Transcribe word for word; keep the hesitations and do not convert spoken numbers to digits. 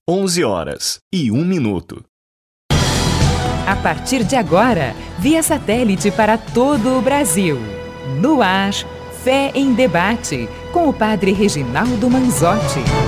onze horas e um minuto. A partir de agora, via satélite para todo o Brasil. No ar, Fé em Debate, com o padre Reginaldo Manzotti.